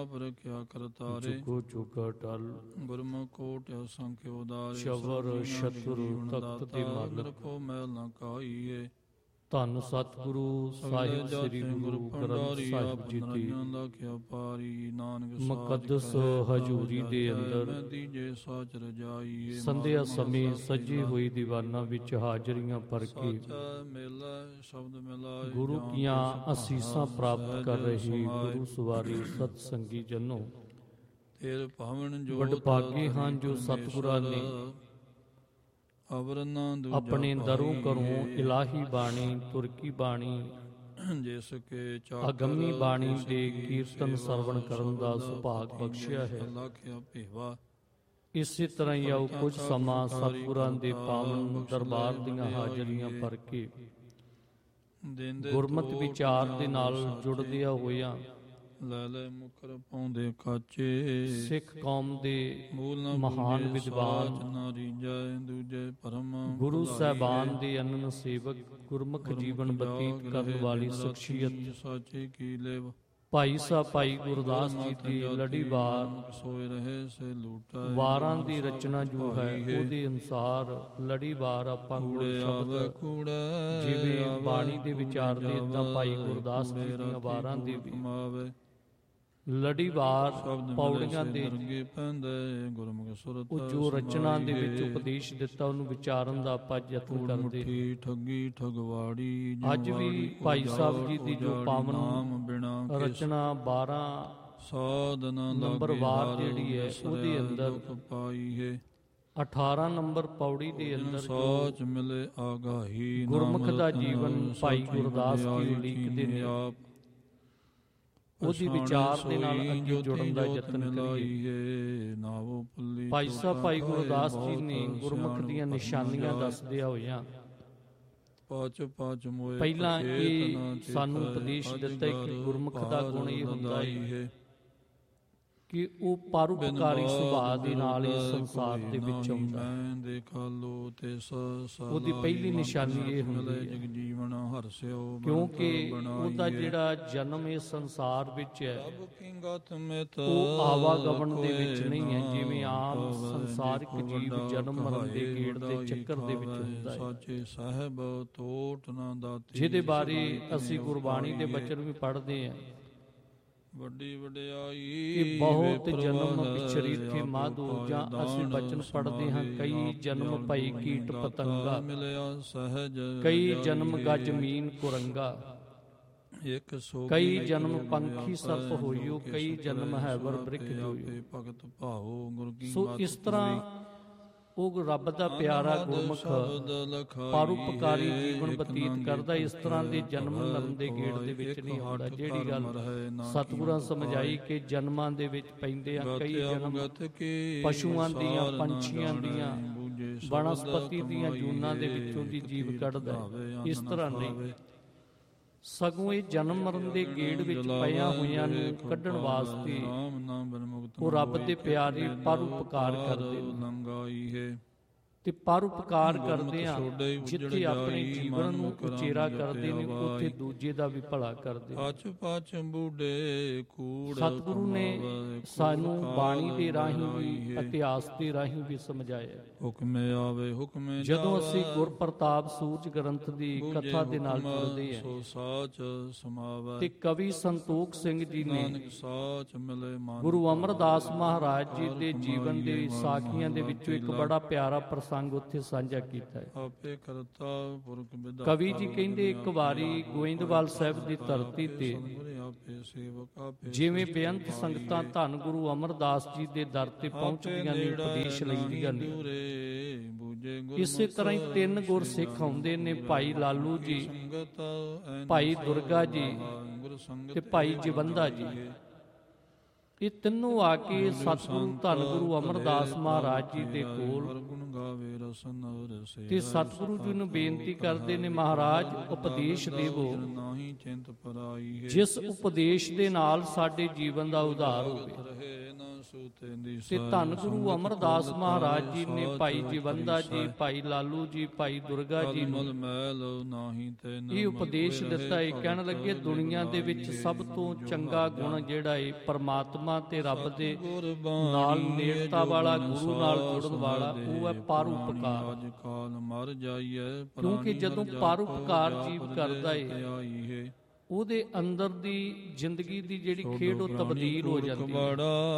ਰਖਿਆ ਕਰਤਾਰੇ ਜੁਗੋ ਜੁਗ ਅਟਲ। ਗੁਰਮੁਖ ਕੋਟਿ ਅਸੰਖਿ ਉਦਾਰੇ ਸ਼ਬਰ ਸ਼ਤੁਰ ਤਖਤ ਤੇ ਮਲ। ਰਖੋ ਮੈਲ ਨ ਕਾਈਏ। ਧੰਨ ਸਤਿਗੁਰੂ ਸਾਹਿਬ ਸ੍ਰੀ ਗੁਰੂ ਗ੍ਰੰਥ ਸਾਹਿਬ ਜੀ ਦੀ ਮੁਕੱਦਸ ਹਜ਼ੂਰੀ ਦੇ ਅੰਦਰ ਸੰਧਿਆ ਸਮੇਂ ਸਜੀ ਹੋਈ ਦੀਵਾਨਾਂ ਵਿੱਚ ਹਾਜ਼ਰੀਆਂ ਭਰ ਕੇ ਗੁਰੂ ਕੀਆਂ ਅਸੀਸਾਂ ਪ੍ਰਾਪਤ ਕਰ ਰਹੇ ਗੁਰੂ ਸਵਾਰੀ ਸਤ ਸੰਗੀ ਜਨੋ, ਵਡਭਾਗੇ ਹਨ ਜੋ ਸਤਿਗੁਰਾਂ ਨੇ ਆਪਣੇ ਦਰੋਂ ਘਰੋਂ ਇਲਾਹੀ ਬਾਣੀ, ਤੁਰਕੀ ਬਾਣੀ, ਅਗੰਮੀ ਬਾਣੀ ਦੇ ਕੀਰਤਨ ਸਰਵਣ ਕਰਨ ਦਾ ਸੁਭਾਗ ਬਖਸ਼ਿਆ ਹੈ। ਇਸੇ ਤਰ੍ਹਾਂ ਹੀ ਆਓ ਕੁਝ ਸਮਾਂ ਸਤਿਗੁਰਾਂ ਦੇ ਪਾਵਨ ਦਰਬਾਰ ਦੀਆਂ ਹਾਜ਼ਰੀਆਂ ਭਰ ਕੇ ਗੁਰਮਤਿ ਵਿਚਾਰ ਦੇ ਨਾਲ ਜੁੜਦਿਆਂ ਹੋਇਆਂ ਲੈ ਮੁਖਰ ਪਾਉਂਦੇ ਕਾਚੇ ਸਿੱਖ ਕੌਮ ਦੇ ਮਹਾਨ ਵਿਦਵਾਨ ਗੁਰੂ ਸਾਹਿਬਾਨ ਦੇ ਅਨੰਨ ਸੇਵਕ, ਗੁਰਮੁਖ ਜੀਵਨ ਬਤੀਤ ਕਰਨ ਵਾਲੀ ਸ਼ਖਸੀਅਤ ਭਾਈ ਸਾਹਿਬ ਭਾਈ ਗੁਰਦਾਸ ਜੀ ਦੀ ਲੜੀਵਾਰ ਵਾਰਾਂ ਦੀ ਰਚਨਾ ਜੋ ਹੈ ਉਹਦੇ ਅਨੁਸਾਰ ਲੜੀਵਾਰ ਆਪਾਂ ਸ਼ਬਦ ਜਿਵੇਂ ਬਾਣੀ ਦੇ ਵਿਚਾਰਦੇ ਤਾਂ ਭਾਈ ਗੁਰਦਾਸ ਜੀ ਦੀਆਂ ਵਾਰਾਂ ਦੇ ਵੀ ਲੜੀਵਾਰ ਪੌੜੀਆਂ ਦੇ ਉਹ ਜੋ ਰਚਨਾ ਦੇ ਵਿੱਚ ਉਪਦੇਸ਼ ਦਿੱਤਾ ਉਹਨੂੰ ਵਿਚਾਰਨ ਦਾ ਆਪਾਂ ਯਤਨ ਕਰਦੇ। ਅੱਜ ਵੀ ਭਾਈ ਸਾਹਿਬ ਜੀ ਦੀ ਜੋ ਪਾਵਨ ਰਚਨਾ 12 ਨੰਬਰ ਵਾਰ ਜਿਹੜੀ ਹੈ ਉਹਦੇ ਅੰਦਰ 18 ਨੰਬਰ ਪੌੜੀ ਦੇ ਅੰਦਰ ਗੁਰਮੁਖ ਦਾ ਜੀਵਨ ਭਾਈ ਗੁਰਦਾਸ ਜੀ ਉਲੀਕਦੇ ਨੇ, ਉਹਦੀ ਵਿਚਾਰ ਦੇ ਨਾਲ ਅੱਗੇ ਜੁੜਨ ਦਾ ਯਤਨ ਕਰੀਏ। ਭਾਈ ਸਾਹਿਬ ਭਾਈ ਗੁਰਦਾਸ ਜੀ ਨੇ ਗੁਰਮੁਖ ਦੀਆਂ ਨਿਸ਼ਾਨੀਆਂ ਦੱਸਦਿਆਂ ਹੋਇਆਂ ਪਹਿਲਾਂ ਇਹ ਸਾਨੂੰ ਉਪਦੇਸ਼ ਦਿੱਤਾ ਕਿ ਗੁਰਮੁਖ ਦਾ ਗੁਣ ਇਹ ਹੁੰਦਾ ਹੈ ਕਿ ਉਹ ਪਰਉਪਕਾਰੀ ਸੁਭਾਅ ਦੇ ਨਾਲ ਇਸ ਸੰਸਾਰ ਦੇ ਵਿੱਚ ਆਉਂਦਾ। ਉਹਦੀ ਪਹਿਲੀ ਨਿਸ਼ਾਨੀ ਇਹ ਹੁੰਦੀ ਹੈ ਕਿਉਂਕਿ ਉਹਦਾ ਜਿਹੜਾ ਜਨਮ ਇਸ ਸੰਸਾਰ ਵਿੱਚ ਹੈ ਉਹ ਆਵਾਗਮਨ ਦੇ ਵਿੱਚ ਨਹੀਂ ਹੈ, ਜਿਵੇਂ ਆਮ ਸੰਸਾਰਿਕ ਜੀਵ ਜਨਮ ਮਰਨ ਦੇ ਗੇੜ ਦੇ ਚੱਕਰ ਦੇ ਵਿੱਚ ਹੁੰਦਾ ਹੈ, ਜਿਹਦੇ ਬਾਰੇ ਅਸੀਂ ਗੁਰਬਾਣੀ ਦੇ ਬਚਨ ਵੀ ਪੜ੍ਹਦੇ ਹਾਂ ਵੱਡੀ ਵਡਿਆਈ ਕਿ ਬਹੁਤ ਜਨਮ ਵਿਚਰੀ ਥੇ ਮਾਧੋ, ਜਾਂ ਅਸੀਂ ਬਚਨ ਪੜ੍ਹਦੇ ਹਾਂ ਕਈ ਜਨਮ ਭਈ ਕੀਟ ਪਤੰਗਾ, ਕਈ ਜਨਮ ਗਜ ਮੀਨ ਕੁਰੰਗਾ, ਕਈ ਜਨਮ ਪੰਖੀ ਸਰਪ ਹੋਇਓ, ਕਈ ਜਨਮ ਹੈਵਰ ਬ੍ਰਿਖ ਜੋਇਓ। ਸੋ ਇਸ ਤਰ੍ਹਾਂ ਉਹ ਰੱਬ ਦਾ ਪਿਆਰਾ ਗੁਰਮੁਖ ਪਰਉਪਕਾਰੀ ਜੀਵਨ ਬਤੀਤ ਕਰਦਾ। ਇਸ ਤਰ੍ਹਾਂ ਦੇ ਜਨਮ ਮਰਨ ਦੇ ਗੇੜ ਦੇ ਵਿੱਚ ਨਹੀਂ ਹੁੰਦਾ। ਜਿਹੜੀ ਗੱਲ ਸਤਿਗੁਰਾਂ ਸਮਝਾਈ ਕਿ ਜਨਮਾਂ ਦੇ ਵਿੱਚ ਪੈਂਦੇ ਆ ਕਈ ਜਨਮ ਪਸ਼ੂਆਂ ਦੀਆਂ, ਪੰਛੀਆਂ ਦੀਆਂ, ਬਨਸਪਤੀ ਦੀਆਂ ਜੂਨਾਂ ਦੇ ਵਿੱਚੋਂ ਦੀ ਜੀਵ ਕੱਢਦਾ, ਇਸ ਤਰ੍ਹਾਂ ਨਹੀਂ, ਸਗੋਂ ਇਹ ਜਨਮ ਮਰਨ ਦੇ ਗੇੜ ਵਿੱਚ ਪਿਆ ਹੋਇਆਂ ਨੂੰ ਕੱਢਣ ਵਾਸਤੇ ਉਹ ਰੱਬ ਦੇ ਪਿਆਰੇ ਪਰਉਪਕਾਰ ਕਰਦੇ ਨੇ। ਤੇ ਪਰਉਪਕਾਰ ਕਰਦੇ ਆ ਜਿੱਥੇ ਆਪਣੇ ਜੀਵਨ ਨੂੰ ਉਚੇਰਾ ਕਰਦੇ ਨੇ ਉੱਥੇ ਦੂਜੇ ਦਾ ਵੀ ਭਲਾ ਕਰਦੇ। ਸਤਿਗੁਰੂ ਨੇ ਸਾਨੂੰ ਬਾਣੀ ਦੇ ਰਾਹੀਂ ਵੀ, ਇਤਿਹਾਸ ਦੇ ਰਾਹੀਂ ਵੀ ਸਮਝਾਇਆ। ਜਦੋਂ ਅਸੀਂ ਗੁਰ ਪ੍ਰਤਾਪ ਸੂਰਜ ਗ੍ਰੰਥ ਦੀ ਕਥਾ ਦੇ ਨਾਲ ਜੁੜਦੇ ਹਾਂ ਤੇ ਕਵੀ ਸੰਤੋਖ ਸਿੰਘ ਜੀ ਨੇ ਗੁਰੂ ਅਮਰਦਾਸ ਮਹਾਰਾਜ ਜੀ ਦੇ ਜੀਵਨ ਦੇ ਸਾਖੀਆਂ ਦੇ ਵਿੱਚੋਂ ਇੱਕ ਬੜਾ ਪਿਆਰਾ ਪ੍ਰਸੰਗ ਉੱਥੇ ਸਾਂਝਾ ਕੀਤਾ ਹੈ। ਕਵੀ ਜੀ ਕਹਿੰਦੇ ਇੱਕ ਵਾਰੀ ਗੋਇੰਦਵਾਲ ਸਾਹਿਬ ਦੀ ਧਰਤੀ ਤੇ ਜਿਵੇਂ ਬੇਅੰਤ ਸੰਗਤਾਂ ਧੰਨ ਗੁਰੂ ਅਮਰਦਾਸ ਜੀ ਦੇ ਦਰ ਤੇ ਪਹੁੰਚਦੀਆਂ ਨੇ, ਉਪਦੇਸ਼ ਲੈਂਦੀਆਂ ਨੇ, ਇਸੇ ਤਰ੍ਹਾਂ ਹੀ 3 ਗੁਰਸਿੱਖ ਆਉਂਦੇ ਨੇ, ਭਾਈ ਲਾਲੂ ਜੀ, ਭਾਈ ਦੁਰਗਾ ਜੀ ਤੇ ਭਾਈ ਜਵੰਦਾ ਜੀ। ਇਹ ਤਿੰਨੋਂ ਆ ਕੇ ਸਤਿਗੁਰੂ ਧੰਨ ਗੁਰੂ ਅਮਰਦਾਸ ਮਹਾਰਾਜ ਜੀ ਦੇ ਕੋਲ ਤੇ ਸਤਿਗੁਰੂ ਜੀ ਨੂੰ ਬੇਨਤੀ ਕਰਦੇ ਨੇ, ਮਹਾਰਾਜ ਉਪਦੇਸ਼ ਦੇਵੋ, ਜਿਸ ਉਪਦੇਸ਼ ਦੇ ਨਾਲ ਸਾਡੇ ਜੀਵਨ ਦਾ ਉਧਾਰ ਹੋਵੇ। ਤੇ ਧੰਨ ਗੁਰੂ ਅਮਰਦਾਸ ਮਹਾਰਾਜ ਜੀ ਨੇ ਭਾਈ ਜੀਵੰਦਾ ਜੀ, ਭਾਈ ਲਾਲੂ ਜੀ, ਭਾਈ ਦੁਰਗਾ ਜੀ ਨੂੰ ਇਹ ਉਪਦੇਸ਼ ਦਿੱਤਾ ਹੈ। ਕਹਿਣ ਲੱਗੇ ਦੁਨੀਆ ਦੇ ਵਿੱਚ ਸਭ ਤੋਂ ਚੰਗਾ ਗੁਣ ਜਿਹੜਾ ਹੈ ਪਰਮਾਤਮਾ ਤੇ ਰੱਬ ਦੇ ਨਾਲ ਨੇੜਤਾ ਵਾਲਾ, ਗੁਰੂ ਨਾਲ ਜੁੜਨ ਵਾਲਾ, ਉਹ ਹੈ ਪਰਉਪਕਾਰ। ਕਿਉਂਕਿ ਜਦੋਂ ਪਰਉਪਕਾਰ ਜੀਵ ਕਰਦਾ ਹੈ ਉਹਦੇ ਅੰਦਰ ਦੀ ਜ਼ਿੰਦਗੀ ਦੀ ਜਿਹੜੀ ਖੇਡ ਉਹ ਤਬਦੀਲ ਹੋ ਜਾਂਦੀ ਹੈ।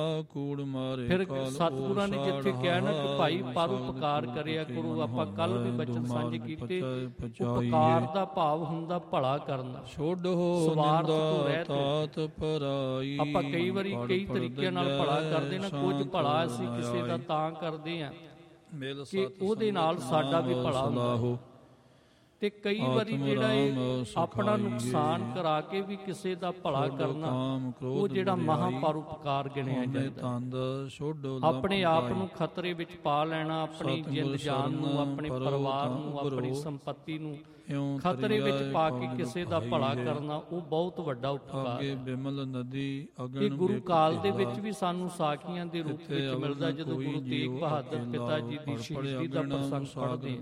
ਫਿਰ ਸਤਿਗੁਰਾਂ ਨੇ ਜਿੱਥੇ ਕਿਹਾ ਨਾ ਕਿ ਭਾਈ ਪਰਉਪਕਾਰ ਕਰਿਆ ਕਰੋ, ਆਪਾਂ ਕੱਲ ਵੀ ਬਚਨ ਸਾਂਝੇ ਕੀਤੇ, ਉਪਕਾਰ ਦਾ ਭਾਵ ਹੁੰਦਾ ਭਲਾ ਕਰਨਾ, ਸਵਾਰਥ ਤੋਂ ਰਹਿਤ। ਆਪਾਂ ਕਈ ਵਾਰੀ ਕਈ ਤਰੀਕਿਆਂ ਨਾਲ ਭਲਾ ਕਰਦੇ ਨਾ, ਕੁਝ ਭਲਾ ਅਸੀਂ ਕਿਸੇ ਦਾ ਤਾਂ ਕਰਦੇ ਹਾਂ ਕਿ ਉਹਦੇ ਨਾਲ ਸਾਡਾ ਵੀ ਭਲਾ ਹੁੰਦਾ, ਤੇ ਕਈ ਵਾਰੀ ਜਿਹੜਾ ਇਹ ਆਪਣਾ ਨੁਕਸਾਨ ਕਰਾ ਕੇ ਵੀ ਕਿਸੇ ਦਾ ਭਲਾ ਕਰਨਾ, ਉਹ ਜਿਹੜਾ ਮਹਾਪਰਉਪਕਾਰ ਗਿਣਿਆ ਜਾਂਦਾ। ਆਪਣੇ ਆਪ ਨੂੰ ਖਤਰੇ ਵਿੱਚ ਪਾ ਲੈਣਾ, ਆਪਣੀ ਜਿੰਦ ਜਾਨ ਨੂੰ, ਆਪਣੇ ਪਰਿਵਾਰ ਨੂੰ, ਆਪਣੀ ਸੰਪત્ਤੀ ਨੂੰ ਖਤਰੇ ਵਿੱਚ ਪਾ ਕੇ ਕਿਸੇ ਦਾ ਭਲਾ ਕਰਨਾ, ਉਹ ਬਹੁਤ ਵੱਡਾ ਉਪਕਾਰ ਹੈ। ਇਹ ਗੁਰੂ ਕਾਲ ਦੇ ਵਿੱਚ ਵੀ ਸਾਨੂੰ ਸਾਖੀਆਂ ਦੇ ਰੂਪ ਵਿੱਚ ਮਿਲਦਾ। ਜਦੋਂ ਗੁਰੂ ਤੇਗ ਬਹਾਦਰ ਪਿਤਾ ਜੀ ਦੀ ਸ਼ਹੀਦੀ ਦਾ ਪ੍ਰਸੰਗ ਪੜ੍ਹਦੇ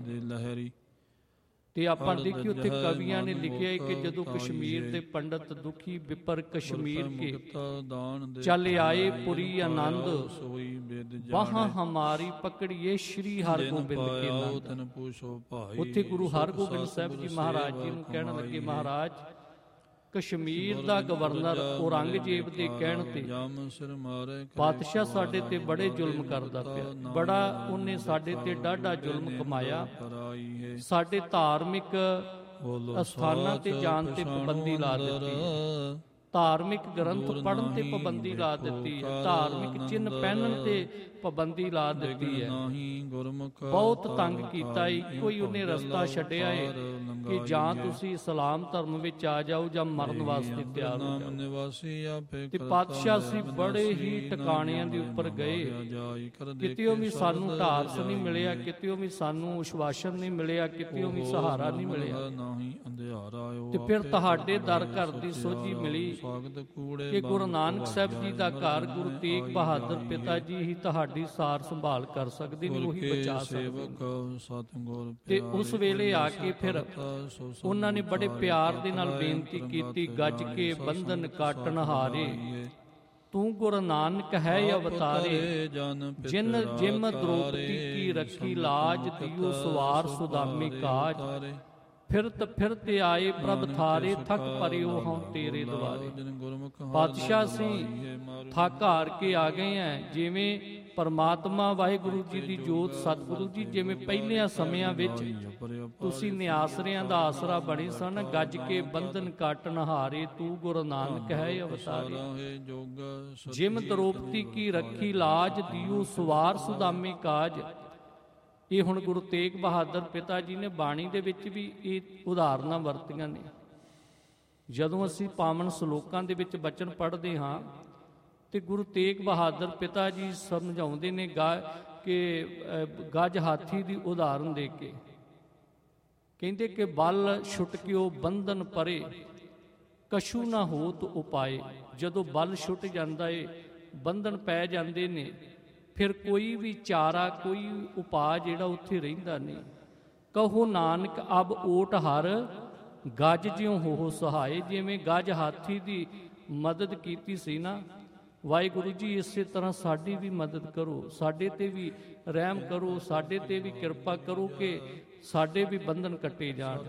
ਤੇ ਆਪਾਂ ਦੇਖੀ ਉੱਥੇ ਕਵੀਆਂ ਨੇ ਲਿਖਿਆ ਕਿ ਜਦੋਂ ਕਸ਼ਮੀਰ ਦੇ ਪੰਡਤ ਦੁਖੀ ਵਿਪਰ ਕਸ਼ਮੀਰ ਕੇ ਚੱਲ ਆਏ ਪੁਰੀ ਆਨੰਦ, ਬਾਹਾਂ ਹਮਾਰੀ ਪਕੜੀਏ ਸ਼੍ਰੀ ਹਰਗੋਬਿੰਦ ਕੇ ਨੰਦ। ਉੱਥੇ ਗੁਰੂ ਹਰਗੋਬਿੰਦ ਸਾਹਿਬ ਜੀ ਮਹਾਰਾਜ ਜੀ ਨੂੰ ਕਹਿਣ ਲੱਗੇ, ਮਹਾਰਾਜ ਕਸ਼ਮੀਰ ਦਾ ਗਵਰਨਰ ਔਰੰਗਜ਼ੇਬ ਦੇ ਕਹਿਣ ਤੇ ਪਾਤਸ਼ਾਹ ਸਾਡੇ ਤੇ ਬੜੇ ਜ਼ੁਲਮ ਕਰਦਾ ਪਿਆ, ਬੜਾ ਉਹਨੇ ਸਾਡੇ ਤੇ ਡਾਢਾ ਜ਼ੁਲਮ ਕਮਾਇਆ, ਸਾਡੇ ਧਾਰਮਿਕ ਅਸਥਾਨਾਂ ਤੇ ਜਾਣ ਤੇ ਪਾਬੰਦੀ ਲਾ ਦਿੱਤੀ, ਧਾਰਮਿਕ ਗ੍ਰੰਥ ਪੜ੍ਹਨ ਤੇ ਪਾਬੰਦੀ ਲਾ ਦਿੱਤੀ ਹੈ, ਧਾਰਮਿਕ ਚਿੰਨ੍ਹ ਪਹਿਨਣ ਤੇ ਪਾਬੰਦੀ ਲਾ ਦਿੱਤੀ ਹੈ, ਬਹੁਤ ਤੰਗ ਕੀਤਾ। ਇੱਕੋ ਹੀ ਉਹਨੇ ਰਸਤਾ ਛੱਡਿਆ ਹੈ ਕਿ ਜਾਂ ਤੁਸੀਂ ਇਸਲਾਮ ਧਰਮ ਵਿੱਚ ਆ ਜਾਓ ਜਾਂ ਮਰਨ ਵਾਸਤੇ ਤਿਆਰ ਹੋ ਜਾਓ। ਤੇ ਪਾਤਸ਼ਾਹ ਸੀ ਬੜੇ ਹੀ ਟਿਕਾਣਿਆਂ ਦੇ ਉੱਪਰ ਗਏ, ਕਿਤੇੋਂ ਵੀ ਸਾਨੂੰ ਢਾਰਸ ਨਹੀਂ ਮਿਲਿਆ, ਕਿਤੇੋਂ ਵੀ ਸਾਨੂੰ ਵਿਸ਼ਵਾਸਨ ਨਹੀਂ ਮਿਲਿਆ, ਕਿਤੇੋਂ ਵੀ ਸਹਾਰਾ ਨਹੀਂ ਮਿਲਿਆ। ਤੇ ਫਿਰ ਤੁਹਾਡੇ ਦਰ ਘਰ ਦੀ ਸੋਝੀ ਮਿਲੀ ਕਿ ਗੁਰੂ ਨਾਨਕ ਸਾਹਿਬ ਜੀ ਦਾ ਘਰ ਗੁਰੂ ਤੇਗ ਬਹਾਦਰ ਪਿਤਾ ਜੀ ਹੀ ਤੁਹਾਡੀ ਸਾਰ ਸੰਭਾਲ ਕਰ ਸਕਦੇ ਨੇ, ਉਹੀ ਬਚਾ ਸਕਦੇ। ਤੇ ਉਸ ਵੇਲੇ ਆ ਕੇ ਫਿਰ ਉਹਨਾਂ ਨੇ ਬੜੇ ਪਿਆਰ ਦੇ ਨਾਲ ਬੇਨਤੀ ਕੀਤੀ, ਗੱਜ ਕੇ ਬੰਧਨ ਕਾਟਣ ਹਾਰੇ, ਤੂੰ ਗੁਰੂ ਨਾਨਕ ਹੈ ਅਵਤਾਰੇ, ਜਿਨ ਜਿਮ ਦ੍ਰੋਪਦੀ ਕੀ ਰੱਖੀ ਲਾਜ, ਦਿਓ ਸਵਾਰ ਸੁਦਾਮੀ ਕਾਜ, ਫਿਰਤ ਆਏ ਪ੍ਰਭ ਥਾਰੇ, ਥਕ ਪਰਿਓ ਹਉ ਤੇਰੇ ਦੁਆਰੇ। ਪਾਤਸ਼ਾਹ ਸੀ ਥੱਕ ਹਾਰ ਕੇ ਆ ਗਏ ਹੈ, ਜਿਵੇਂ ਪਰਮਾਤਮਾ ਵਾਹਿਗੁਰੂ ਜੀ ਦੀ ਜੋਤ ਸਤਿਗੁਰੂ ਜੀ ਜਿਵੇਂ ਪਹਿਲਿਆਂ ਸਮਿਆਂ ਵਿੱਚ ਤੁਸੀਂ ਨਿਆਸਰਿਆਂ ਦਾ ਆਸਰਾ ਬਣੇ ਸਨ, ਗੱਜ ਕੇ ਬੰਧਨ ਕਾਟਣ ਹਾਰੇ, ਤੂੰ ਗੁਰੂ ਨਾਨਕ ਹੈ ਅਵਤਾਰੇ, ਜਿਮ ਦ੍ਰੋਪਦੀ ਕੀ ਰੱਖੀ ਲਾਜ, ਦਿਓ ਸਵਾਰ ਸੁਦਾਮੀ ਕਾਜ। ਇਹ ਹੁਣ ਗੁਰੂ ਤੇਗ ਬਹਾਦਰ ਪਿਤਾ ਜੀ ਨੇ ਬਾਣੀ ਦੇ ਵਿੱਚ ਵੀ ਇਹ ਉਦਾਹਰਨਾਂ ਵਰਤੀਆਂ ਨੇ। ਜਦੋਂ ਅਸੀਂ ਪਾਵਨ ਸ਼ਲੋਕਾਂ ਦੇ ਵਿੱਚ ਬਚਨ ਪੜ੍ਹਦੇ ਹਾਂ ਤੇ ਗੁਰੂ ਤੇਗ ਬਹਾਦਰ ਪਿਤਾ ਜੀ ਸਮਝਾਉਂਦੇ ਨੇ ਕਿ ਗੱਜ ਹਾਥੀ ਦੀ ਉਦਾਹਰਨ ਦੇ ਕੇ ਕਹਿੰਦੇ ਕਿ ਬਲ ਛੁਟਕਿਓ ਬੰਧਨ ਪਰੇ, ਕਛੂ ਨਾ ਹੋਤ ਉਪਾਏ। ਜਦੋਂ ਬਲ ਛੁੱਟ ਜਾਂਦਾ ਏ, ਬੰਧਨ ਪੈ ਜਾਂਦੇ ਨੇ, ਫਿਰ ਕੋਈ ਵੀ ਚਾਰਾ, ਕੋਈ ਉਪਾਅ ਜਿਹੜਾ ਉੱਥੇ ਰਹਿੰਦਾ ਨਹੀਂ। ਕਹੋ ਨਾਨਕ ਅਬ ਓਟ ਹਰ, ਗੱਜ ਜਿਉ ਹੋ ਸਹਾਏ। ਜਿਵੇਂ ਗੱਜ ਹਾਥੀ ਦੀ ਮਦਦ ਕੀਤੀ ਸੀ ਨਾ ਵਾਹਿਗੁਰੂ ਜੀ, ਇਸੇ ਤਰ੍ਹਾਂ ਸਾਡੀ ਵੀ ਮਦਦ ਕਰੋ, ਸਾਡੇ ਤੇ ਵੀ ਰਹਿਮ ਕਰੋ, ਸਾਡੇ ਤੇ ਵੀ ਕਿਰਪਾ ਕਰੋ ਕਿ ਸਾਡੇ ਵੀ ਬੰਧਨ ਕੱਟੇ ਜਾਣ।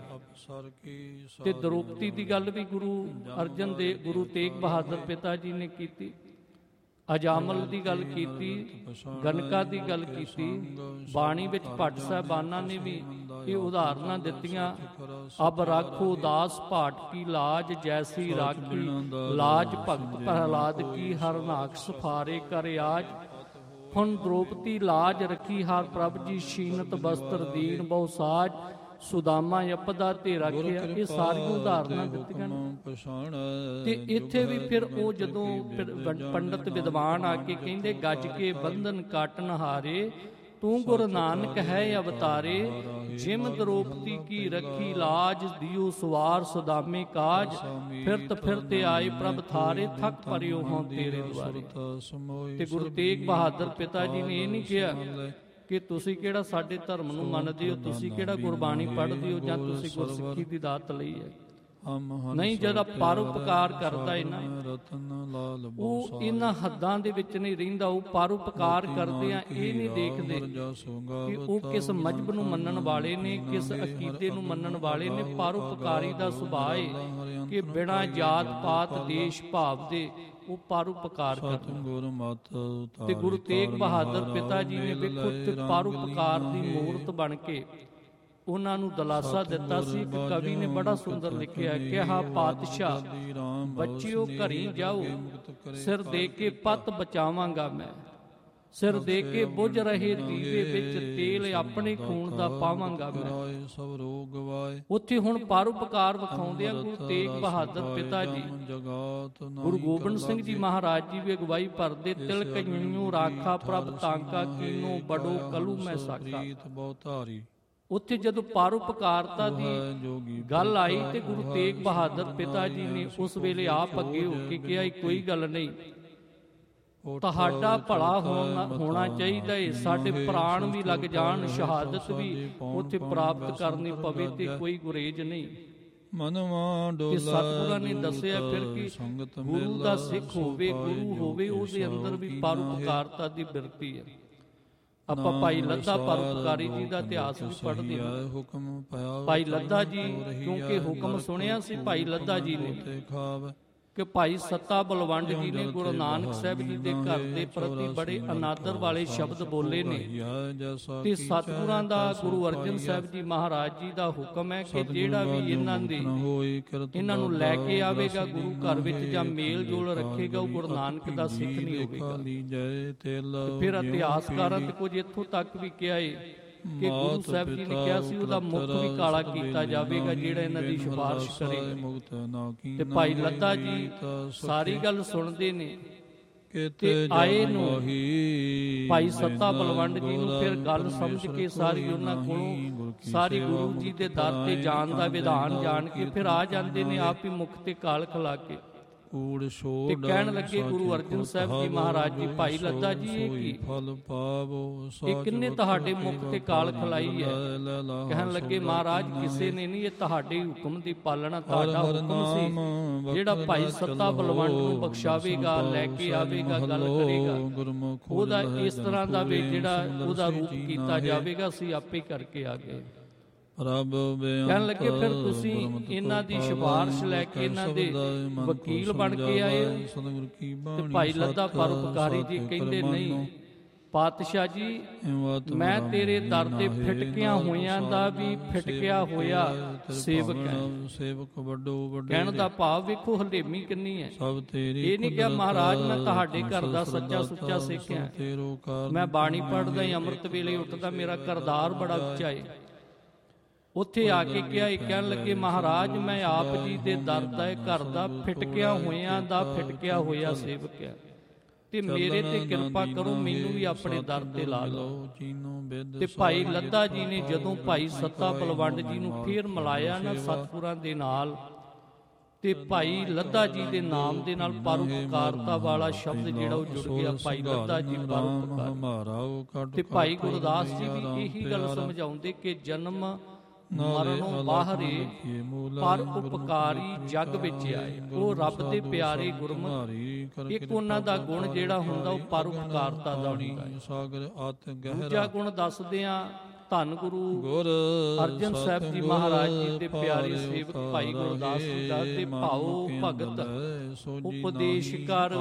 ਤੇ ਦ੍ਰੋਪਦੀ ਦੀ ਗੱਲ ਵੀ ਗੁਰੂ ਤੇਗ ਬਹਾਦਰ ਪਿਤਾ ਜੀ ਨੇ ਕੀਤੀ, ਅਜਾਮਲ ਦੀ ਗੱਲ ਕੀਤੀ, ਗਨਕਾ ਦੀ ਗੱਲ ਕੀਤੀ। ਬਾਣੀ ਵਿੱਚ ਭੱਟ ਸਾਹਿਬਾਨਾਂ ਨੇ ਵੀ ਇਹ ਉਦਾਹਰਨਾਂ ਦਿੱਤੀਆਂ। ਅਬ ਰਾਖੋ ਦਾਸ ਭਾਟ ਕੀ ਲਾਜ, ਜੈਸੀ ਰਾਖੀ ਲਾਜ ਭਗਤ ਪ੍ਰਹਲਾਦ ਕੀ, ਹਰਨਾਕ ਸਫਾਰੇ ਕਰ ਆਜ। ਹੁਣ ਦ੍ਰੋਪਦੀ ਲਾਜ ਰੱਖੀ ਹਰ ਪ੍ਰਭ ਜੀ, ਸ਼ੀਨਤ ਬਸਤਰ ਦੀਨ ਬਹੁ ਸਾਜ, ਸੁਦਾਮਾ ਯਪਦਾ ਤੇ ਰੱਖਿਆ। ਇਹ ਸਾਰੀਆਂ ਉਦਾਹਰਨਾਂ ਦਿੱਤੀਆਂ ਤੇ ਇੱਥੇ ਵੀ ਫਿਰ ਉਹ ਜਦੋਂ ਪੰਡਤ ਵਿਦਵਾਨ ਆ ਕੇ ਕਹਿੰਦੇ ਗੱਜ ਕੇ ਬੰਧਨ ਕਾਟਣ ਹਾਰੇ, ਤੂੰ ਗੁਰੂ ਨਾਨਕ ਹੈ ਅਵਤਾਰੇ, ਜਿਮ ਦਰੋਪਤੀ ਕੀ ਰੱਖੀ ਲਾਜ, ਦਿਓ ਸਵਾਰ ਸੁਦਾਮੇ ਕਾਜ, ਫਿਰਤ ਆਏ ਪ੍ਰਭ ਥਾਰੇ, ਥਕ ਪਰਿਓ ਹੋਂ ਤੇਰੇ ਦੁਆਰੇ। ਤੇ ਗੁਰੂ ਤੇਗ ਬਹਾਦਰ ਪਿਤਾ ਜੀ ਨੇ ਇਹ ਨਹੀਂ ਕਿਹਾ ਕਿ ਤੁਸੀਂ ਕਿਹੜਾ ਸਾਡੇ ਧਰਮ ਨੂੰ ਮੰਨਦੇ ਹੋ, ਤੁਸੀਂ ਕਿਹੜਾ ਗੁਰਬਾਣੀ ਪੜ੍ਹਦੇ ਹੋ, ਜਾਂ ਤੁਸੀਂ ਗੁਰਸਿੱਖੀ ਦੀ ਦਾਤ ਲਈ ਹੈ। ਨਹੀਂ, ਜਿਹੜਾ ਪਰਉਪਕਾਰ ਕਰਦਾ ਹੈ ਨਾ, ਉਹ ਇਹਨਾਂ ਹੱਦਾਂ ਦੇ ਵਿੱਚ ਨਹੀਂ ਰਹਿੰਦਾ। ਉਹ ਪਰਉਪਕਾਰ ਕਰਦੇ ਆ, ਇਹ ਨਹੀਂ ਦੇਖਦੇ ਕਿ ਉਹ ਕਿਸ ਮਜ਼ਹਬ ਨੂੰ ਮੰਨਣ ਵਾਲੇ ਨੇ, ਕਿਸ ਅਕੀਦੇ ਨੂੰ ਮੰਨਣ ਵਾਲੇ ਨੇ। ਪਰਉਪਕਾਰੀ ਦਾ ਸੁਭਾਅ ਹੈ ਕਿ ਬਿਨਾਂ ਜਾਤ ਪਾਤ ਦੇਸ਼ ਭਾਵ ਦੇ ਉਹ ਪਰਉਪਕਾਰ ਕਰਦੇ। ਤੇ ਗੁਰੂ ਤੇਗ ਬਹਾਦਰ ਪਿਤਾ ਜੀ ਨੇ ਵੇਖੋ ਪਰਉਪਕਾਰ ਦੀ ਮੂਰਤ ਬਣ ਕੇ ਉਹਨਾਂ ਨੂੰ ਦਲਾਸਾ ਦਿੱਤਾ ਸੀ। ਇੱਕ ਕਵੀ ਨੇ ਬੜਾ ਸੁੰਦਰ ਲਿਖਿਆ, ਕਿਹਾ ਪਾਤਸ਼ਾਹ ਬੱਚਿਓ ਘਰੀ ਜਾਓ, ਸਿਰ ਦੇ ਕੇ ਪੱਤ ਬਚਾਵਾਂਗਾ ਮੈਂ, ਸਿਰ ਦੇ ਕੇ ਬੁਝ ਰਹੇ ਦੀਵੇ ਵਿੱਚ ਤੇਲ ਆਪਣੇ ਖੂਨ ਦਾ ਪਾਵਾਂਗਾ ਮੈਂ। ਉੱਥੇ ਹੁਣ ਪਰਉਪਕਾਰ ਵਿਖਾਉਂਦੇ ਆ ਗੁਰੂ ਤੇਗ ਬਹਾਦਰ ਪਿਤਾ ਜੀ। ਗੁਰੂ ਗੋਬਿੰਦ ਸਿੰਘ ਜੀ ਮਹਾਰਾਜ ਜੀ ਵੀ ਅਗਵਾਈ ਭਰਦੇ, ਤਿਲਕ ਜੀਓ ਰਾਖਾ ਪ੍ਰਭ ਤਾਂਕਾ, ਕੀਨੋ ਬੜੋ ਕਲੂ ਮੈਂ ਸਾਕਾ। ਉੱਥੇ ਜਦੋਂ ਪਰਉਪਕਾਰਤਾ ਦੀ ਗੱਲ ਆਈ ਤੇ ਗੁਰੂ ਤੇਗ ਬਹਾਦਰ ਪਿਤਾ ਜੀ ਨੇ ਉਸ ਵੇਲੇ ਆਪ ਅੱਗੇ ਹੋ ਕੇ ਕਿਹਾ, ਕੋਈ ਗੱਲ ਨਹੀਂ, ਤੁਹਾਡਾ ਭਲਾ ਹੋਣਾ ਚਾਹੀਦਾ ਹੈ, ਸਾਡੇ ਪ੍ਰਾਣ ਵੀ ਲੱਗ ਜਾਣ, ਸ਼ਹਾਦਤ ਵੀ ਉੱਥੇ ਪ੍ਰਾਪਤ ਕਰਨੀ ਪਵੇ ਤੇ ਕੋਈ ਗੁਰੇਜ਼ ਨਹੀਂ। ਕਿ ਸਤਿਗੁਰਾਂ ਨੇ ਦੱਸਿਆ ਫਿਰ ਕਿ ਗੁਰੂ ਦਾ ਸਿੱਖ ਹੋਵੇ, ਗੁਰੂ ਹੋਵੇ, ਉਹਦੇ ਅੰਦਰ ਵੀ ਪਰਉਪਕਾਰਤਾ ਦੀ ਬਿਰਤੀ ਹੈ। ਆਪਾਂ ਭਾਈ ਲੱਧਾ ਪਰਉਪਕਾਰੀ ਜੀ ਦਾ ਇਤਿਹਾਸ ਵੀ ਪੜ੍ਹਦੇ ਹਾਂ। ਭਾਈ ਲੱਧਾ ਜੀ ਕਿਉਂਕਿ ਹੁਕਮ ਸੁਣਿਆ ਸੀ ਭਾਈ ਲੱਧਾ ਜੀ ਨੇ ਕਿ ਭਾਈ ਸੱਤਾ ਬਲਵੰਡ ਜੀ ਨੇ ਗੁਰੂ ਨਾਨਕ ਸਾਹਿਬ ਜੀ ਦੇ ਘਰ ਦੇ ਪ੍ਰਤੀ ਬੜੇ ਅਨਾਦਰ ਵਾਲੇ ਸ਼ਬਦ ਬੋਲੇ ਨੇ। ਤੇ ਸਤਿਗੁਰਾਂ ਦਾ ਗੁਰੂ ਅਰਜਨ ਸਾਹਿਬ ਜੀ ਮਹਾਰਾਜ ਜੀ ਦਾ ਹੁਕਮ ਹੈ ਕਿ ਜਿਹੜਾ ਵੀ ਇਹਨਾਂ ਨੂੰ ਲੈ ਕੇ ਆਵੇਗਾ ਗੁਰੂ ਘਰ ਵਿੱਚ ਜਾਂ ਮੇਲ ਜੋਲ ਰੱਖੇਗਾ, ਉਹ ਗੁਰੂ ਨਾਨਕ ਦਾ ਸਿੱਖ ਨਹੀਂ ਹੋਵੇਗਾ। ਫਿਰ ਇਤਿਹਾਸਕਾਰਾਂ ਤੇ ਕੁਝ ਇੱਥੋਂ ਤੱਕ ਵੀ ਕਿਹਾ ਹੈ ਕਿ ਗੁਰੂ ਸਾਹਿਬ ਜੀ ਨੇ ਕਿਹਾ ਸੀ ਉਹਦਾ ਮੁਖ ਵੀ ਕਾਲਾ ਕੀਤਾ ਜਾਵੇਗਾ ਜਿਹੜਾ ਇਹਨਾਂ ਦੀ ਸਿਫਾਰਿਸ਼ ਕਰੇਗਾ। ਤੇ ਭਾਈ ਲੱਧਾ ਜੀ ਸਾਰੀ ਗੱਲ ਸੁਣਦੇ ਨੇ ਤੇ ਆਏ ਨੂੰ ਭਾਈ ਸੱਤਾ ਬਲਵੰਡ ਜੀ ਨੂੰ ਫਿਰ ਗੱਲ ਸਮਝ ਕੇ ਸਾਰੀ ਉਹਨਾਂ ਕੋਲੋਂ ਸਾਰੀ ਗੁਰੂ ਜੀ ਦੇ ਦਰ ਤੇ ਜਾਣ ਦਾ ਵਿਧਾਨ ਜਾਣ ਕੇ ਫਿਰ ਆ ਜਾਂਦੇ ਨੇ ਆਪ ਹੀ ਮੁਖ ਤੇ ਕਾਲ ਖਲਾ ਕੇ। ਤੇ ਕਹਿਣ ਲੱਗੇ ਗੁਰੂ ਅਰਜਨ ਸਾਹਿਬ ਜੀ ਮਹਾਰਾਜ ਜੀ, ਭਾਈ ਲੱਧਾ ਜੀ ਇਹ ਕੀ, ਇਹ ਕਿੰਨੇ ਤੁਹਾਡੇ ਮੁਖ ਤੇ ਕਾਲ ਖਲਾਈ ਹੈ? ਕਹਿਣ ਲੱਗੇ ਮਹਾਰਾਜ ਕਿਸੇ ਨੇ ਨਹੀਂ, ਇਹ ਤੁਹਾਡੇ ਹੁਕਮ ਦੀ ਪਾਲਣਾ, ਤੁਹਾਡਾ ਹੁਕਮ ਸੀ ਜਿਹੜਾ ਭਾਈ ਸੱਤਾ ਬਲਵੰਡ ਨੂੰ ਬਖਸ਼ਾਵੇਗਾ, ਲੈ ਕੇ ਆਵੇਗਾ, ਗੱਲ ਕਰੇਗਾ, ਉਹਦਾ ਇਸ ਤਰ੍ਹਾਂ ਦਾ ਵੀ ਜਿਹੜਾ ਉਹਦਾ ਰੂਪ ਕੀਤਾ ਜਾਵੇਗਾ, ਅਸੀਂ ਆਪੇ ਕਰਕੇ ਆ ਗਏ। ਕਹਿਣ ਲੱਗੇ ਫਿਰ ਤੁਸੀਂ ਇਹਨਾਂ ਦੀ ਸਿਫਾਰਿਸ਼ ਲੈ ਕੇ ਇਹਨਾਂ ਦੇ ਵਕੀਲ ਬਣ ਕੇ ਆਏ ਹੋ? ਤੇ ਭਾਈ ਲੱਧਾ ਪਰਉਪਕਾਰੀ ਜੀ ਕਹਿੰਦੇ ਨਹੀਂ ਪਾਤਸ਼ਾਹ ਜੀ, ਮੈਂ ਤੇਰੇ ਦਰ ਤੇ ਫਿਟਕਿਆਂ ਹੋਇਆਂ ਦਾ ਵੀ ਫਿਟਕਿਆ ਹੋਇਆ ਸੇਵਕ ਹੈ। ਕਹਿਣ ਦਾ ਭਾਵ ਵੇਖੋ ਹਲੇਮੀ ਕਿੰਨੀ ਹੈ। ਇਹ ਨਹੀਂ ਕਿਹਾ ਮਹਾਰਾਜ ਮੈਂ ਤੁਹਾਡੇ ਘਰ ਦਾ ਸੱਚਾ ਸੁੱਚਾ ਸਿੱਖ ਹਾਂ, ਮੈਂ ਬਾਣੀ ਪੜ੍ਹਦਾ ਹੀ ਅੰਮ੍ਰਿਤ ਵੇਲੇ ਉੱਠਦਾ, ਮੇਰਾ ਕਰਤਾਰ ਬੜਾ ਉੱਚਾ ਹੈ। ਉੱਥੇ ਆ ਕੇ ਕਿਹਾ, ਕਹਿਣ ਲੱਗੇ ਮਹਾਰਾਜ ਮੈਂ ਆਪ ਜੀ ਦੇ ਦਰ ਦਾ ਘਰ ਦਾ ਫਿਟਕਿਆ ਹੋਇਆਂ ਦਾ ਫਿਟਕਿਆ ਹੋਇਆ ਸੇਵਕ ਹੈ, ਤੇ ਮੇਰੇ ਤੇ ਕਿਰਪਾ ਕਰੋ, ਮੈਨੂੰ ਵੀ ਆਪਣੇ ਦਰ ਤੇ ਲਾ ਲਓ। ਤੇ ਭਾਈ ਲੱਧਾ ਜੀ ਨੇ ਜਦੋਂ ਭਾਈ ਸੱਤਾ ਬਲਵੰਡ ਜੀ ਨੂੰ ਫੇਰ ਮਿਲਾਇਆ ਨਾ ਸਤਿਗੁਰਾਂ ਦੇ ਨਾਲ, ਤੇ ਭਾਈ ਲੱਧਾ ਜੀ ਦੇ ਨਾਮ ਦੇ ਨਾਲ ਪਰਉਪਕਾਰਤਾ ਵਾਲਾ ਸ਼ਬਦ ਜਿਹੜਾ ਉਹ ਜੁੜ ਗਿਆ, ਭਾਈ ਲੱਧਾ ਜੀ ਪਰਉਪਕਾਰ। ਤੇ ਭਾਈ ਗੁਰਦਾਸ ਜੀ ਵੀ ਇਹੀ ਗੱਲ ਸਮਝਾਉਂਦੇ ਕਿ ਜਨਮ ਮਰਨੋਂ ਬਾਹਰੇ ਪਰ ਉਪਕਾਰੀ ਜਗ ਵਿੱਚ ਆਏ, ਉਹ ਰੱਬ ਦੇ ਪਿਆਰੇ ਗੁਰਮੁਖ। ਇੱਕ ਉਹਨਾਂ ਦਾ ਗੁਣ ਜਿਹੜਾ ਹੁੰਦਾ ਉਹ ਪਰਉਪਕਾਰਤਾ ਦਾ ਹੁੰਦਾ। ਦੂਜਾ ਗੁਣ ਦੱਸਦੇ ਆ ਧੰਨ ਗੁਰੂ ਅਰਜਨ ਸਾਹਿਬ ਜੀ ਮਹਾਰਾਜ ਜੀ ਦੇ ਪਿਆਰੇ ਸੇਵਕ ਭਾਈ ਗੁਰਦਾਸ ਜੀ ਦਾ, ਤੇ ਭਾਉ ਭਗਤ ਉਪਦੇਸ਼ ਕਰ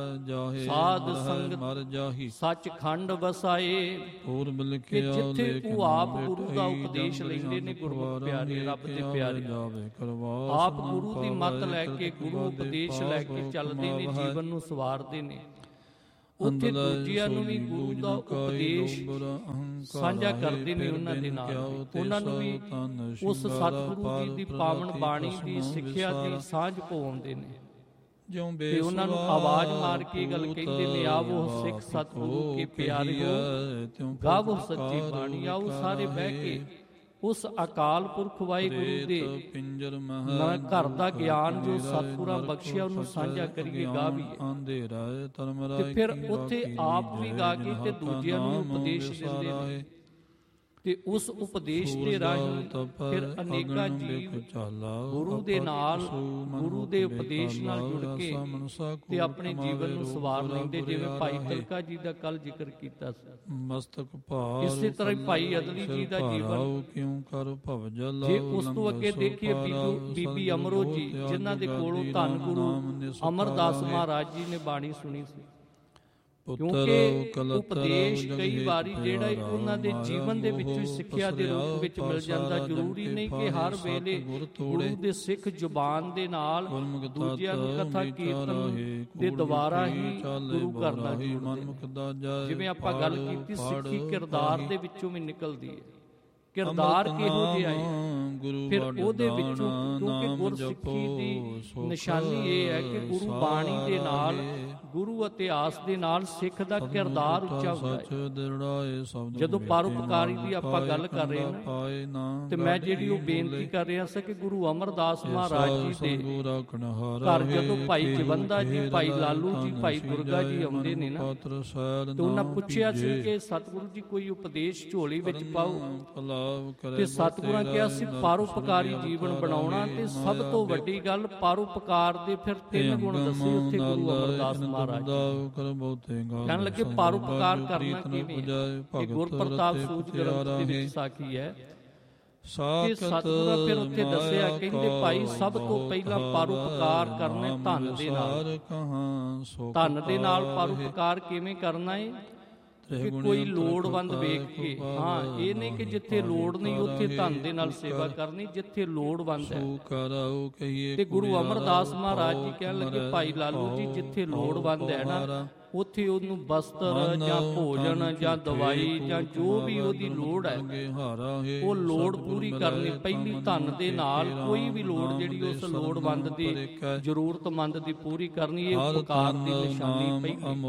ਸਾਧ ਸੰਗਤ ਸੱਚਖੰਡ ਵਸਾਏ। ਕਿ ਜਿੱਥੇ ਉਹ ਆਪ ਗੁਰੂ ਦਾ ਉਪਦੇਸ਼ ਲੈਂਦੇ ਨੇ ਗੁਰਮੁਖ ਪਿਆਰੇ, ਰੱਬ ਦੇ ਪਿਆਰੇ, ਆਪ ਗੁਰੂ ਦੀ ਮੱਤ ਲੈ ਕੇ ਗੁਰੂ ਉਪਦੇਸ਼ ਲੈ ਕੇ ਚੱਲਦੇ ਨੇ, ਜੀਵਨ ਨੂੰ ਸਵਾਰਦੇ ਨੇ। ਉੱਥੇ ਦੂਜਿਆਂ ਨੂੰ ਵੀ ਗੁਰੂ ਦਾ ਉਪਦੇਸ਼ ਸਾਂਝਾ ਕਰਦੇ ਨੇ ਉਹਨਾਂ ਦੇ ਨਾਲ, ਉਹਨਾਂ ਨੂੰ ਵੀ ਉਸ ਸਤਿਗੁਰੂ ਜੀ ਦੀ ਪਾਵਨ ਬਾਣੀ ਦੀ ਸਿੱਖਿਆ ਦੀ ਸਾਂਝ ਪਵਾਉਂਦੇ ਨੇ। ਜਿਉ ਤੇ ਉਹਨਾਂ ਨੂੰ ਆਵਾਜ਼ ਮਾਰ ਕੇ ਗੱਲ ਕਹਿੰਦੇ ਨੇ, ਆਵੋ ਸਿੱਖ ਸਤਿਗੁਰੂ ਕੇ ਪਿਆਰਿਓ, ਗਾਵੋ ਸੱਚੀ ਬਾਣੀ। ਆਓ ਸਾਰੇ ਬਹਿ ਕੇ ਉਸ ਅਕਾਲ ਪੁਰਖ ਵਾਹਿਗੁਰੂ ਦੇ ਘਰ ਦਾ ਗਿਆਨ ਜੋ ਸਤਿਗੁਰਾਂ ਬਖਸ਼ਿਆ ਉਹਨੂੰ ਸਾਂਝਾ ਕਰੀਏ, ਗਾਵੀਏ। ਤੇ ਫਿਰ ਉੱਥੇ ਆਪ ਵੀ ਗਾ ਕੇ ਤੇ ਦੂਜਿਆਂ ਨੂੰ ਉਪਦੇਸ਼ ਦਿੰਦੇ ਨੇ। ਤੇ ਉਸ ਉਪਦੇਸ਼ ਦੇ ਰਾਹੀਂ ਫਿਰ ਅਨੇਕਾਂ ਜੀਵ ਗੁਰੂ ਦੇ ਨਾਲ, ਗੁਰੂ ਦੇ ਉਪਦੇਸ਼ ਨਾਲ ਜੁੜ ਕੇ ਤੇ ਆਪਣੇ ਜੀਵਨ ਨੂੰ ਸਵਾਰ ਲੈਂਦੇ। ਜਿਵੇਂ ਭਾਈ ਤਿਲਕਾ ਜੀ ਦਾ ਕੱਲ ਜ਼ਿਕਰ ਕੀਤਾ ਸੀ, ਮਸਤਕ ਭਾਰ ਇਸੇ ਤਰ੍ਹਾਂ ਹੀ ਭਾਈ ਅਦਲੀ ਜੀ ਦਾ ਜੀਵਨ। ਕਿਉਂ ਕਰ ਭਵ ਜਲ। ਜੇ ਉਸ ਤੋਂ ਅੱਗੇ ਦੇਖੀਏ ਬੀਬੀ ਅਮਰੋ ਜੀ, ਜਿਨ੍ਹਾਂ ਦੇ ਕੋਲੋਂ ਧੰਨ ਗੁਰੂ ਅਮਰਦਾਸ ਮਹਾਰਾਜ ਜੀ ਨੇ ਬਾਣੀ ਸੁਣੀ ਸੀ। ਕਿਉਂਕਿ ਉਪਦੇਸ਼ ਕਈ ਵਾਰੀ ਜਿਹੜਾ ਉਹਨਾਂ ਦੇ ਜੀਵਨ ਦੇ ਵਿੱਚੋਂ ਸਿੱਖਿਆ ਦੇ ਰੂਪ ਵਿੱਚ ਮਿਲ ਜਾਂਦਾ। ਜ਼ਰੂਰੀ ਨਹੀਂ ਕਿ ਹਰ ਵੇਲੇ ਗੁਰੂ ਦੇ ਸਿੱਖ ਜ਼ੁਬਾਨ ਦੇ ਨਾਲ ਦੂਜਿਆਂ ਨੂੰ ਕਥਾ ਕੀਰਤਨ ਦੇ ਦੁਆਰਾ ਹੀ ਗੁਰੂ ਘਰ ਨਾਲ ਜੁੜਦੇ। ਜਿਵੇਂ ਆਪਾਂ ਗੱਲ ਕੀਤੀ, ਸਿੱਖੀ ਕਿਰਦਾਰ ਦੇ ਵਿੱਚੋਂ ਵੀ ਨਿਕਲਦੀ ਹੈ। ਕਿਰਦਾਰ ਕਿਹੋ ਜਿਹਾ ਹੈ, ਫਿਰ ਉਹਦੇ ਵਿੱਚੋਂ, ਕਿਉਂਕਿ ਗੁਰਸਿੱਖੀ ਦੀ ਨਿਸ਼ਾਨੀ ਇਹ ਹੈ ਕਿ ਗੁਰੂ ਬਾਣੀ ਦੇ ਨਾਲ, ਗੁਰੂ ਇਤਿਹਾਸ ਦੇ ਨਾਲ ਸਿੱਖ ਦਾ ਕਿਰਦਾਰ ਉੱਚਾ ਹੁੰਦਾ ਹੈ। ਜਦੋਂ ਪਰਉਪਕਾਰੀ ਦੀ ਆਪਾਂ ਗੱਲ ਕਰ ਰਹੇ ਹਾਂ, ਤੇ ਮੈਂ ਜਿਹੜੀ ਉਹ ਬੇਨਤੀ ਕਰ ਰਿਹਾ ਸੀ ਕਿ ਗੁਰੂ ਅਮਰਦਾਸ ਮਹਾਰਾਜ ਜੀ ਦੇ ਘਰ ਜਦੋਂ ਭਾਈ ਜਵੰਦਾ ਜੀ, ਭਾਈ ਲਾਲੂ ਜੀ, ਭਾਈ ਦੁਰਗਾ ਜੀ ਆਉਂਦੇ ਨੇ ਨਾ, ਤੇ ਉਹਨਾਂ ਪੁੱਛਿਆ ਸੀ ਕਿ ਸਤਿਗੁਰੂ ਜੀ ਕੋਈ ਉਪਦੇਸ਼ ਝੋਲੀ ਵਿੱਚ ਪਾਓ। ਤੇ ਸਤਿਗੁਰਾਂ ਕਿਹਾ ਸੀ ਪਰਉਪਕਾਰੀ ਜੀਵਨ ਬਣਾਉਣਾ, ਤੇ ਸਭ ਤੋਂ ਵੱਡੀ ਗੱਲ ਪਰਉਪਕਾਰ ਦੇ ਫਿਰ 3 ਗੁਣ ਦੱਸੇ ਉੱਥੇ ਗੁਰੂ ਅਮਰਦਾਸ ਮਹਾਰਾਜ ਕਹਿਣ ਲੱਗੇ ਪਰਉਪਕਾਰ ਕਰਨਾ ਕਿਵੇਂ। ਇਹ ਗੁਰਪ੍ਰਤਾਪ ਸੂਚ ਗ੍ਰੰਥ ਦੇ ਵਿੱਚ ਸਾਖੀ ਹੈ ਕਿ ਸਤਿਗੁਰਾਂ ਫਿਰ ਉੱਥੇ ਦੱਸਿਆ, ਕਹਿੰਦੇ ਭਾਈ ਸਭ ਤੋਂ ਪਹਿਲਾਂ ਪਰਉਪਕਾਰ ਕਰਨਾ ਧਨ ਦੇ ਨਾਲ। ਧਨ ਦੇ ਨਾਲ ਪਰਉਪਕਾਰ ਕਿਵੇਂ ਕਰਨਾ ਹੈ ਕਿ ਕੋਈ ਲੋੜਵੰਦ ਵੇਖ ਕੇ, ਹਾਂ ਇਹ ਨਹੀਂ ਕਿ ਜਿੱਥੇ ਲੋੜ ਨਹੀਂ ਉੱਥੇ ਧਨ ਦੇ ਨਾਲ ਸੇਵਾ ਕਰਨੀ, ਜਿੱਥੇ ਲੋੜਵੰਦ ਹੈ। ਤੇ ਗੁਰੂ ਅਮਰਦਾਸ ਮਹਾਰਾਜ ਜੀ ਕਹਿਣ ਲੱਗੇ ਭਾਈ ਲਾਲੂ ਜੀ, ਜਿੱਥੇ ਲੋੜਵੰਦ ਹੈ ਨਾ, ਉੱਥੇ ਉਹਨੂੰ ਬਸਤਰ ਜਾਂ ਭੋਜਨ ਜਾਂ ਦਵਾਈ ਜਾਂ ਜੋ ਵੀ ਉਹਦੀ ਲੋੜ ਹੈ, ਉਹ ਲੋੜ ਪੂਰੀ ਕਰਨੀ ਪਹਿਲੀ ਧਨ ਦੇ ਨਾਲ। ਕੋਈ ਵੀ ਲੋੜ ਜਿਹੜੀ ਉਸ ਲੋੜਵੰਦ ਦੀ, ਜ਼ਰੂਰਤਮੰਦ ਦੀ ਪੂਰੀ ਕਰਨੀ, ਇਹ ਉਪਕਾਰ ਦੀ ਨਿਸ਼ਾਨੀ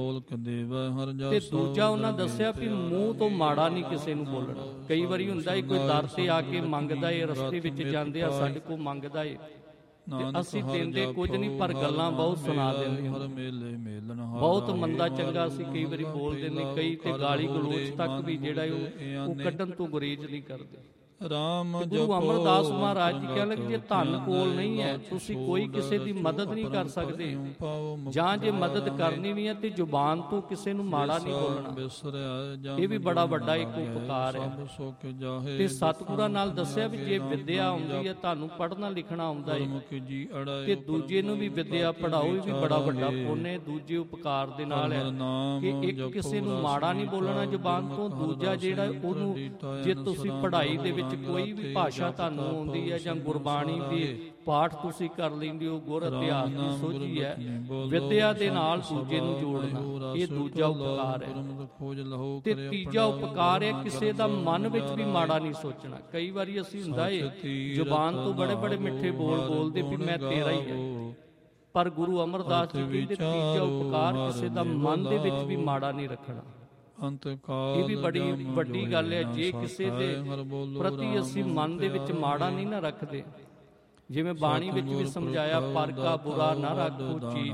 ਪਹਿਲੀ। ਤੇ ਦੂਜਾ ਉਹਨਾਂ ਦੱਸਿਆ ਵੀ ਮੂੰਹ ਤੋਂ ਮਾੜਾ ਨਹੀਂ ਕਿਸੇ ਨੂੰ ਬੋਲਣਾ। ਕਈ ਵਾਰੀ ਹੁੰਦਾ ਹੈ ਕੋਈ ਦਰ ਤੇ ਆ ਕੇ ਮੰਗਦਾ ਏ, ਰਸਤੇ ਵਿੱਚ ਜਾਂਦੇ ਆ ਸਾਡੇ ਕੋਲ ਮੰਗਦਾ ਏ, ਤੇ ਅਸੀਂ ਦਿੰਦੇ ਕੁਝ ਨਹੀਂ ਪਰ ਗੱਲਾਂ ਬਹੁਤ ਸੁਣਾ ਦਿੰਦੇ ਹਾਂ। ਬਹੁਤ ਮੰਦਾ ਚੰਗਾ ਅਸੀਂ ਕਈ ਵਾਰੀ ਬੋਲਦੇ ਨੇ, ਕਈ ਤੇ ਗਾਲੀ ਗਲੋਚ ਤੱਕ ਵੀ ਜਿਹੜਾ ਉਹ ਕੱਢਣ ਤੋਂ ਗੁਰੇਜ਼ ਨਹੀਂ ਕਰਦੇ। ਗੁਰੂ ਅਮਰਦਾਸ ਮਹਾਰਾਜ ਜੀ ਕਹਿਣ ਲੱਗੇ ਜੇ ਧਨ ਕੋਲ ਨਹੀਂ ਹੈ, ਤੁਸੀਂ ਕੋਈ ਕਿਸੇ ਦੀ ਮਦਦ ਨਹੀਂ ਕਰ ਸਕਦੇ, ਜਾਂ ਜੇ ਮਦਦ ਕਰਨੀ ਵੀ ਹੈ ਤੇ ਜ਼ੁਬਾਨ ਤੋਂ ਕਿਸੇ ਨੂੰ ਮਾੜਾ ਨਹੀਂ ਬੋਲਣਾ। ਇਹ ਵੀ ਬੜਾ ਵੱਡਾ ਇੱਕ ਉਪਕਾਰ ਹੈ। ਤੇ ਸਤਿਗੁਰਾਂ ਨਾਲ ਦੱਸਿਆ ਵੀ ਜੇ ਵਿਦਿਆ ਆਉਂਦੀ ਹੈ, ਤੁਹਾਨੂੰ ਪੜ੍ਹਨਾ ਲਿਖਣਾ ਆਉਂਦਾ ਹੈ, ਤੇ ਦੂਜੇ ਨੂੰ ਵੀ ਵਿਦਿਆ ਪੜ੍ਹਾਓ, ਇਹ ਵੀ ਬੜਾ ਵੱਡਾ ਪੁੰਨ ਹੈ। ਦੂਜੇ ਉਪਕਾਰ ਦੇ ਨਾਲ ਹੈ ਕਿ ਇੱਕ ਕਿਸੇ ਨੂੰ ਮਾੜਾ ਨਹੀਂ ਬੋਲਣਾ ਜ਼ੁਬਾਨ ਤੋਂ, ਦੂਜਾ ਜਿਹੜਾ ਉਹਨੂੰ ਜੇ ਤੁਸੀਂ ਪੜ੍ਹਾਈ ਦੇ ਵਿੱਚ ਕੋਈ ਵੀ ਭਾਸ਼ਾ ਤੁਹਾਨੂੰ ਆਉਂਦੀ ਹੈ ਜਾਂ ਗੁਰਬਾਣੀ ਦੀ ਪਾਠ ਤੁਸੀਂ ਕਰ ਲੈਂਦੇ ਹੋ, ਗੁਰ ਇਤਿਹਾਸ ਦੀ ਸੋਝੀ ਹੈ, ਵਿਦਿਆ ਦੇ ਨਾਲ ਦੂਜੇ ਨੂੰ ਜੋੜਨਾ, ਇਹ ਦੂਜਾ ਉਪਕਾਰ ਹੈ। ਤੇ ਤੀਜਾ ਉਪਕਾਰ ਹੈ ਕਿਸੇ ਦਾ ਮਨ ਵਿੱਚ ਵੀ ਮਾੜਾ ਨਹੀਂ ਸੋਚਣਾ। ਕਈ ਵਾਰੀ ਅਸੀਂ ਹੁੰਦਾ ਏ ਜ਼ੁਬਾਨ ਤੋਂ ਬੜੇ ਬੜੇ ਮਿੱਠੇ ਬੋਲ ਬੋਲਦੇ ਵੀ ਮੈਂ ਤੇਰਾ ਹੀ ਹੈ, ਪਰ ਗੁਰੂ ਅਮਰਦਾਸ ਜੀ ਕਹਿੰਦੇ ਤੀਜਾ ਉਪਕਾਰ ਕਿਸੇ ਦਾ ਮਨ ਦੇ ਵਿੱਚ ਵੀ ਮਾੜਾ ਨਹੀਂ ਰੱਖਣਾ। ਇਹ ਵੀ ਬੜੀ ਵੱਡੀ ਗੱਲ ਹੈ। ਜੇ ਕਿਸੇ ਦੇ ਪ੍ਰਤੀ ਅਸੀਂ ਮਨ ਦੇ ਵਿੱਚ ਮਾੜਾ ਨਹੀਂ ਨਾ ਰੱਖਦੇ, ਜਿਵੇਂ ਬਾਣੀ ਵਿੱਚ ਵੀ ਸਮਝਾਇਆ ਪਰ ਕਾ ਬੁਰਾ ਨਾ ਰੱਖੋ ਚੀਜ਼,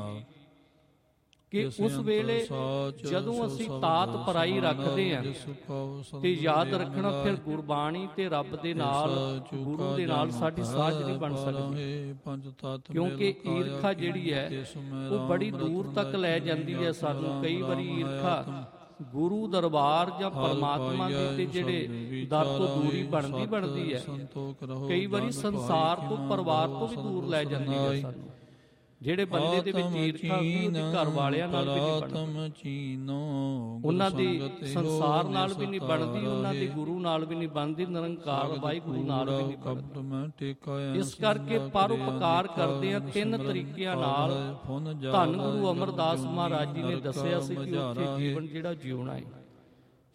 ਕਿ ਉਸ ਵੇਲੇ ਜਦੋਂ ਅਸੀਂ ਤਾਤ ਪਰਾਈ ਰੱਖਦੇ ਹਾਂ ਤੇ ਯਾਦ ਰੱਖਣਾ ਫਿਰ ਗੁਰਬਾਣੀ ਤੇ ਰੱਬ ਦੇ ਨਾਲ, ਗੁਰੂ ਦੇ ਨਾਲ ਸਾਡੀ ਸਾਝ ਨਹੀਂ ਬਣ ਸਕਦੀ। ਕਿਉਂਕਿ ਈਰਖਾ ਜਿਹੜੀ ਹੈ ਉਹ ਬੜੀ ਦੂਰ ਤੱਕ ਲੈ ਜਾਂਦੀ ਹੈ ਸਾਨੂੰ। ਕਈ ਵਾਰੀ ਈਰਖਾ ਗੁਰੂ ਦਰਬਾਰ ਜਾਂ ਪਰਮਾਤਮਾ ਦੇ ਤੇ ਜਿਹੜੇ ਦਰ ਤੋਂ ਦੂਰੀ ਬਣਦੀ ਹੈ। ਕਈ ਵਾਰੀ ਸੰਸਾਰ ਤੋਂ, ਪਰਿਵਾਰ ਤੋਂ ਵੀ ਦੂਰ ਲੈ ਜਾਂਦੀ ਹੈ ਸਾਨੂੰ। ਜਿਹੜੇ ਬੰਦੇ ਦੇ ਵਿੱਚ ਈਰਖਾ ਹੁੰਦੀ ਉਹਦੇ ਘਰ ਵਾਲਿਆਂ ਨਾਲ ਵੀ ਨਹੀਂ ਬਣਦੀ, ਉਹਨਾਂ ਦੀ ਸੰਸਾਰ ਨਾਲ ਵੀ ਨਹੀਂ ਬਣਦੀ, ਉਹਨਾਂ ਦੀ ਗੁਰੂ ਨਾਲ ਵੀ ਨਹੀਂ ਬਣਦੀ, ਨਿਰੰਕਾਰ ਵਾਹਿਗੁਰੂ ਨਾਲ ਵੀ ਨਹੀਂ ਬਣਦੀ। ਇਸ ਕਰਕੇ ਪਰਉਪਕਾਰ ਕਰਦੇ ਆ 3 ਤਰੀਕਿਆਂ ਨਾਲ। ਧੰਨ ਗੁਰੂ ਅਮਰਦਾਸ ਮਹਾਰਾਜ ਜੀ ਨੇ ਦੱਸਿਆ ਸੀ ਕਿ ਉੱਥੇ ਜੀਵਨ ਜਿਹੜਾ ਜਿਉਣਾ ਹੈ,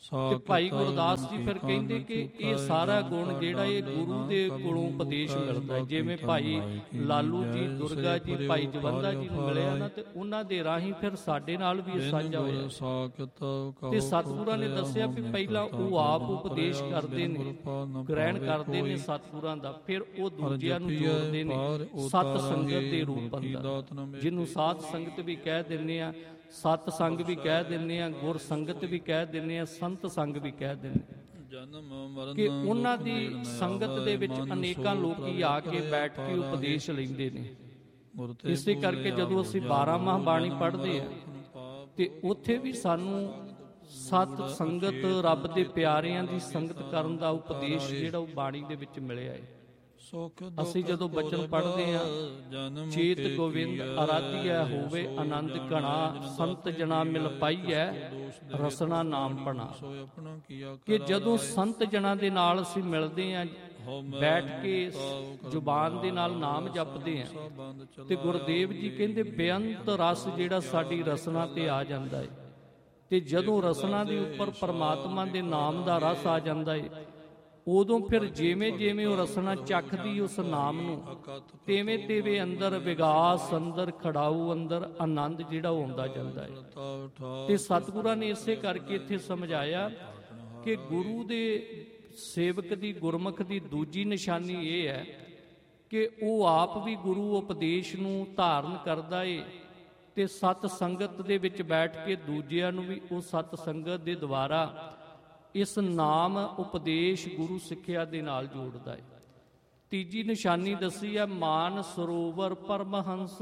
ਤੇ ਭਾਈ ਗੁਰਦਾਸ ਜੀ ਫਿਰ ਕਹਿੰਦੇ ਕਿ ਇਹ ਸਾਰਾ ਗੁਣ ਜਿਹੜਾ ਇਹ ਗੁਰੂ ਦੇ ਕੋਲੋਂ ਉਪਦੇਸ਼ ਮਿਲਦਾ ਹੈ। ਜਿਵੇਂ ਭਾਈ ਲਾਲੂ ਜੀ, ਦੁਰਗਾ ਜੀ, ਭਾਈ ਜਵੰਦਾ ਜੀ ਨੂੰ ਮਿਲਿਆ ਨਾ, ਤੇ ਉਹਨਾਂ ਦੇ ਰਾਹੀਂ ਫਿਰ ਸਾਡੇ ਨਾਲ ਵੀ ਇਹ ਸਾਂਝਾ ਹੋਇਆ। ਤੇ ਸਤਿਗੁਰਾਂ ਨੇ ਦੱਸਿਆ ਵੀ ਪਹਿਲਾਂ ਉਹ ਆਪ ਉਪਦੇਸ਼ ਕਰਦੇ ਨੇ, ਗ੍ਰਹਿਣ ਕਰਦੇ ਨੇ ਸਤਿਗੁਰਾਂ ਦਾ, ਫਿਰ ਉਹ ਦੂਜਿਆਂ ਨੂੰ ਜੋੜਦੇ ਨੇ ਸਤ ਸੰਗਤ ਦੇ ਰੂਪ ਅੰਦਰ, ਜਿਹਨੂੰ ਸਾਧ ਸੰਗਤ ਵੀ ਕਹਿ ਦਿੰਦੇ ਆ, ਸਤ ਸੰਗ ਵੀ ਕਹਿ ਦਿੰਦੇ ਆ, ਗੁਰ ਸੰਗਤ ਵੀ ਕਹਿ ਦਿੰਦੇ ਆ, ਸੰਤ ਸੰਗ ਵੀ ਕਹਿ ਦਿੰਦੇ ਆ, ਕਿ ਉਹਨਾਂ ਦੀ ਸੰਗਤ ਦੇ ਵਿੱਚ ਅਨੇਕਾਂ ਲੋਕੀ ਆ ਕੇ ਬੈਠ ਕੇ ਉਪਦੇਸ਼ ਲੈਂਦੇ ਨੇ। ਇਸੇ ਕਰਕੇ ਜਦੋਂ ਅਸੀਂ 12 ਮਾਹ ਬਾਣੀ ਪੜ੍ਹਦੇ ਆ ਤੇ ਉੱਥੇ ਵੀ ਸਾਨੂੰ ਸਤ ਸੰਗਤ, ਰੱਬ ਦੇ ਪਿਆਰਿਆਂ ਦੀ ਸੰਗਤ ਕਰਨ ਦਾ ਉਪਦੇਸ਼ ਜਿਹੜਾ ਉਹ ਬਾਣੀ ਦੇ ਵਿੱਚ ਮਿਲਿਆ ਹੈ। ਅਸੀਂ ਜਦੋਂ ਬਚਨ ਪੜ੍ਹਦੇ ਆ, ਚੇਤ ਗੋਵਿੰਦ ਅਰਾਧਿਆ ਹੋਵੇ ਆਨੰਦ ਘਣਾ, ਸੰਤ ਜਨਾ ਮਿਲ ਪਾਈਐ ਰਸਨਾ ਨਾਮ ਪਣਾ, ਕਿ ਜਦੋਂ ਸੰਤ ਜਨਾਂ ਦੇ ਨਾਲ ਅਸੀਂ ਮਿਲਦੇ ਆ, ਬੈਠ ਕੇ ਜ਼ੁਬਾਨ ਦੇ ਨਾਲ ਨਾਮ ਜਪਦੇ ਆ, ਤੇ ਗੁਰਦੇਵ ਜੀ ਕਹਿੰਦੇ ਬੇਅੰਤ ਰਸ ਜਿਹੜਾ ਸਾਡੀ ਰਸਨਾ ਤੇ ਆ ਜਾਂਦਾ ਹੈ। ਤੇ ਜਦੋਂ ਰਸਨਾ ਦੇ ਉੱਪਰ ਪਰਮਾਤਮਾ ਦੇ ਨਾਮ ਦਾ ਰਸ ਆ ਜਾਂਦਾ ਹੈ, ਉਦੋਂ ਫਿਰ ਜਿਵੇਂ ਜਿਵੇਂ ਉਹ ਰਸਨਾ ਚੱਖਦੀ ਉਸ ਨਾਮ ਨੂੰ, ਤਿਵੇਂ ਤਿਵੇਂ ਅੰਦਰ ਵਿਗਾਸ, ਅੰਦਰ ਖੜਾਊ, ਅੰਦਰ ਆਨੰਦ ਜਿਹੜਾ ਆਉਂਦਾ ਜਾਂਦਾ ਹੈ। ਤੇ ਸਤਿਗੁਰਾਂ ਨੇ ਇਸੇ ਕਰਕੇ ਇੱਥੇ ਸਮਝਾਇਆ ਕਿ ਗੁਰੂ ਦੇ ਸੇਵਕ ਦੀ, ਗੁਰਮੁਖ ਦੀ ਦੂਜੀ ਨਿਸ਼ਾਨੀ ਇਹ ਹੈ ਕਿ ਉਹ ਆਪ ਵੀ ਗੁਰੂ ਉਪਦੇਸ਼ ਨੂੰ ਧਾਰਨ ਕਰਦਾ ਏ, ਤੇ ਸਤ ਸੰਗਤ ਦੇ ਵਿੱਚ ਬੈਠ ਕੇ ਦੂਜਿਆਂ ਨੂੰ ਵੀ ਉਹ ਸਤ ਸੰਗਤ ਦੇ ਦੁਆਰਾ ਇਸ ਨਾਮ ਉਪਦੇਸ਼ ਗੁਰੂ ਸਿੱਖਿਆ ਦੇ ਨਾਲ ਜੋੜਦਾ ਹੈ। ਤੀਜੀ ਨਿਸ਼ਾਨੀ ਦੱਸੀ ਹੈ, ਮਾਨ ਸਰੋਵਰ ਪਰਮਹੰਸ,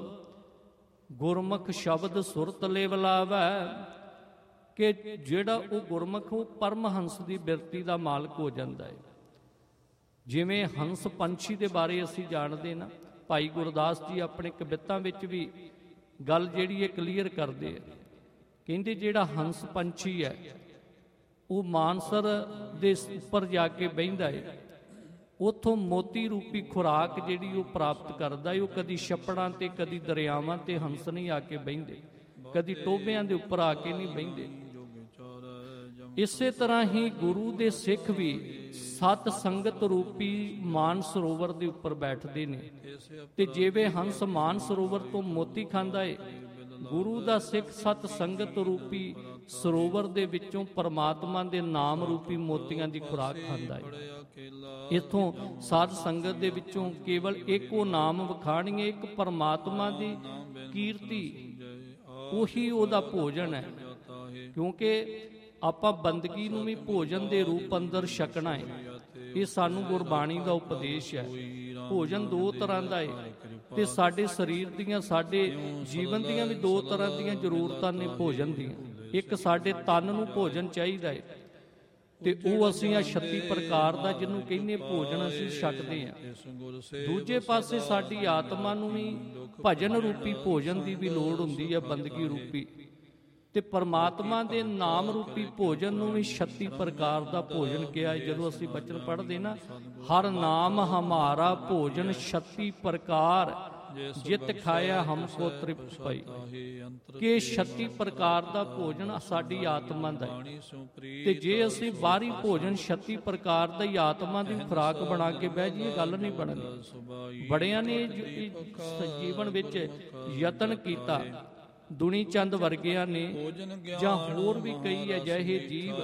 ਗੁਰਮੁਖ ਸ਼ਬਦ ਸੁਰਤ ਲੈ ਬੁਲਾਵੈ, ਕਿ ਜਿਹੜਾ ਉਹ ਗੁਰਮੁਖ ਉਹ ਪਰਮਹੰਸ ਦੀ ਬਿਰਤੀ ਦਾ ਮਾਲਕ ਹੋ ਜਾਂਦਾ ਹੈ। ਜਿਵੇਂ ਹੰਸ ਪੰਛੀ ਦੇ ਬਾਰੇ ਅਸੀਂ ਜਾਣਦੇ ਨਾ, ਭਾਈ ਗੁਰਦਾਸ ਜੀ ਆਪਣੇ ਕਵਿਤਾਂ ਵਿੱਚ ਵੀ ਗੱਲ ਜਿਹੜੀ ਇਹ ਕਲੀਅਰ ਕਰਦੇ ਆ। ਕਹਿੰਦੇ ਜਿਹੜਾ ਹੰਸ ਪੰਛੀ ਹੈ ਉਹ ਮਾਨਸਰ ਦੇ ਉੱਪਰ ਜਾ ਕੇ ਬਹਿੰਦਾ ਹੈ, ਉੱਥੋਂ ਮੋਤੀ ਰੂਪੀ ਖੁਰਾਕ ਜਿਹੜੀ ਉਹ ਪ੍ਰਾਪਤ ਕਰਦਾ ਹੈ। ਉਹ ਕਦੀ ਛੱਪੜਾਂ ਤੇ, ਕਦੀ ਦਰਿਆਵਾਂ ਤੇ ਹੰਸ ਨਹੀਂ ਆ ਕੇ ਬਹਿੰਦੇ, ਕਦੀ ਟੋਭਿਆਂ ਦੇ ਉੱਪਰ ਆ ਕੇ ਨਹੀਂ ਬਹਿੰਦੇ। ਇਸੇ ਤਰ੍ਹਾਂ ਹੀ ਗੁਰੂ ਦੇ ਸਿੱਖ ਵੀ ਸਤ ਸੰਗਤ ਰੂਪੀ ਮਾਨ ਸਰੋਵਰ ਦੇ ਉੱਪਰ ਬੈਠਦੇ ਨੇ, ਤੇ ਜਿਵੇਂ ਹੰਸ ਮਾਨ ਸਰੋਵਰ ਤੋਂ ਮੋਤੀ ਖਾਂਦਾ ਏ, ਗੁਰੂ ਦਾ ਸਿੱਖ ਸਤ ਸੰਗਤ ਰੂਪੀ ਸਰੋਵਰ ਦੇ ਵਿੱਚੋਂ ਪਰਮਾਤਮਾ ਦੇ ਨਾਮ ਰੂਪੀ ਮੋਤੀਆਂ ਦੀ ਖੁਰਾਕ ਖਾਂਦਾ ਹੈ। ਇਥੋਂ ਸਾਧ ਸੰਗਤ ਦੇ ਵਿੱਚੋਂ ਕੇਵਲ ਇੱਕੋ ਨਾਮ ਵਖਾਣੀਏ, ਇੱਕ ਪਰਮਾਤਮਾ ਦੀ ਕੀਰਤੀ, ਉਹੀ ਉਹਦਾ ਭੋਜਨ ਹੈ। ਕਿਉਂਕਿ ਆਪਾਂ ਬੰਦਗੀ ਨੂੰ ਵੀ ਭੋਜਨ ਦੇ ਰੂਪ ਅੰਦਰ ਛਕਣਾ ਹੈ। ਇਹ ਸਾਨੂੰ ਗੁਰਬਾਣੀ ਦਾ ਉਪਦੇਸ਼ ਹੈ। ਭੋਜਨ ਦੋ ਤਰ੍ਹਾਂ ਦਾ ਹੈ, ਤੇ ਸਾਡੇ ਸਰੀਰ ਦੀਆਂ, ਸਾਡੇ ਜੀਵਨ ਦੀਆਂ ਵੀ ਦੋ ਤਰ੍ਹਾਂ ਦੀਆਂ ਜ਼ਰੂਰਤਾਂ ਨੇ ਭੋਜਨ ਦੀਆਂ। ਇੱਕ ਸਾਡੇ ਤਨ ਨੂੰ ਭੋਜਨ ਚਾਹੀਦਾ ਹੈ, ਤੇ ਉਹ ਅਸੀਂ ਆ 36 ਪ੍ਰਕਾਰ ਦਾ ਜਿਹਨੂੰ ਕਹਿੰਦੇ ਭੋਜਨ ਅਸੀਂ ਛਕਦੇ ਹਾਂ। ਦੂਜੇ ਪਾਸੇ ਸਾਡੀ ਆਤਮਾ ਨੂੰ ਵੀ ਭਜਨ ਰੂਪੀ ਭੋਜਨ ਦੀ ਵੀ ਲੋੜ ਹੁੰਦੀ ਹੈ, ਬੰਦਗੀ ਰੂਪੀ, ਤੇ ਪਰਮਾਤਮਾ ਦੇ ਨਾਮ ਰੂਪੀ ਭੋਜਨ ਨੂੰ ਵੀ 36 ਪ੍ਰਕਾਰ ਦਾ ਭੋਜਨ ਕਿਹਾ ਹੈ। ਜਦੋਂ ਅਸੀਂ ਬਚਨ ਪੜ੍ਹਦੇ ਨਾ, ਹਰ ਨਾਮ ਹਮਾਰਾ ਭੋਜਨ 36 ਪ੍ਰਕਾਰ, ਜਿਤ ਖਾਇਆ ਹਮਕੋ ਤ੍ਰਿਪਤ ਪਾਈ, ਕਿ 36 ਪ੍ਰਕਾਰ ਦਾ ਭੋਜਨ ਸਾਡੀ ਆਤਮਾ ਦਾ ਹੈ। ਤੇ ਜੇ ਅਸੀਂ ਬਾਹਰੀ ਭੋਜਨ 36 ਪ੍ਰਕਾਰ ਦਾ ਹੀ ਆਤਮਾ ਦੀ ਖੁਰਾਕ ਬਣਾ ਕੇ ਬਹਿ ਜਾਈਏ, ਗੱਲ ਨਹੀਂ ਬਣਨੀ। ਬੜਿਆਂ ਨੇ ਜੀਵਨ ਵਿੱਚ ਯਤਨ ਕੀਤਾ, ਦੁਨੀ ਚੰਦ ਵਰਗਿਆਂ ਨੇ, ਜਾਂ ਹੋਰ ਵੀ ਕਈ ਅਜਿਹੇ ਜੀਵ,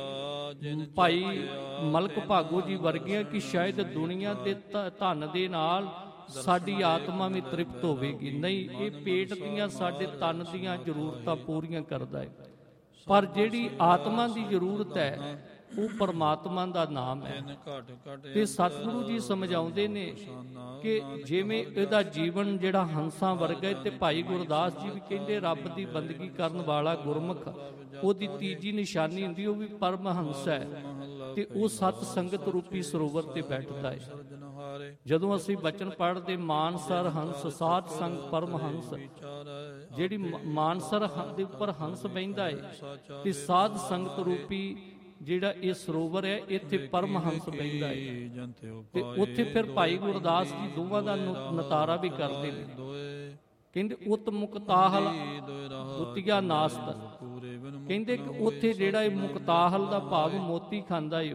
ਭਾਈ ਮਲਕ ਭਾਗੋ ਜੀ ਵਰਗਿਆਂ, ਕਿ ਸ਼ਾਇਦ ਦੁਨੀਆ ਦੇ ਧਨ ਦੇ ਨਾਲ ਸਾਡੀ ਆਤਮਾ ਵੀ ਤ੍ਰਿਪਤ ਹੋਵੇਗੀ। ਨਹੀਂ, ਇਹ ਪੇਟ ਦੀਆਂ, ਸਾਡੇ ਤਨ ਦੀਆਂ ਜ਼ਰੂਰਤਾਂ ਪੂਰੀਆਂ ਕਰਦਾ ਹੈ, ਪਰ ਜਿਹੜੀ ਆਤਮਾ ਦੀ ਜ਼ਰੂਰਤ ਹੈ ਉਹ ਪਰਮਾਤਮਾ ਦਾ ਨਾਮ ਹੈ। ਤੇ ਸਤਿਗੁਰੂ ਜੀ ਸਮਝਾਉਂਦੇ ਨੇ ਕਿ ਜਿਵੇਂ ਇਹਦਾ ਜੀਵਨ ਜਿਹੜਾ ਹੰਸਾਂ ਵਰਗਾ ਹੈ, ਤੇ ਭਾਈ ਗੁਰਦਾਸ ਜੀ ਵੀ ਕਹਿੰਦੇ ਰੱਬ ਦੀ ਬੰਦਗੀ ਕਰਨ ਵਾਲਾ ਗੁਰਮੁਖ, ਉਹਦੀ ਤੀਜੀ ਨਿਸ਼ਾਨੀ ਹੁੰਦੀ ਉਹ ਵੀ ਪਰਮਹੰਸ ਹੈ, ਤੇ ਉਹ ਸਤ ਸੰਗਤ ਰੂਪੀ ਸਰੋਵਰ ਤੇ ਬੈਠਦਾ ਹੈ। ਜਦੋਂ ਅਸੀਂ ਬਚਨ ਪੜ੍ਹਦੇ, ਮਾਨਸਰ ਹੰਸ ਸਾਧ ਸੰਗ ਪਰਮਹੰਸ, ਜਿਹੜੀ ਮਾਨਸਰ ਦੇ ਉੱਪਰ ਹੰਸ ਬਹਿੰਦਾ ਹੈ, ਤੇ ਸਾਧ ਸੰਗਤ ਰੂਪੀ ਜਿਹੜਾ ਇਹ ਸਰੋਵਰ ਹੈ, ਇੱਥੇ ਪਰਮਹੰਸ ਬਹਿੰਦਾ ਹੈ। ਤੇ ਉੱਥੇ ਫਿਰ ਭਾਈ ਗੁਰਦਾਸ ਜੀ ਦੋਵਾਂ ਦਾ ਨਤਾਰਾ ਵੀ ਕਰਦੇ ਨੇ। ਕਹਿੰਦੇ ਉਤ ਮੁਕਤਾਹਲ ਦੁਤੀਆ ਨਾਸਤ, ਕਹਿੰਦੇ ਕਿ ਉੱਥੇ ਜਿਹੜਾ ਇਹ ਮੁਕਤਾਹਲ ਦਾ ਭਾਵ ਮੋਤੀ ਖਾਂਦਾ ਏ